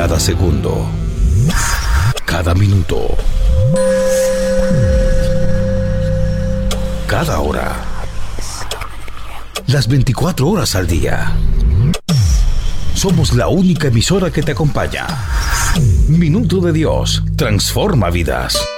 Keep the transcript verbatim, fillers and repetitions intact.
cada segundo, cada minuto, cada hora, las veinticuatro horas al día. Somos la única emisora que te acompaña. Minuto de Dios transforma vidas.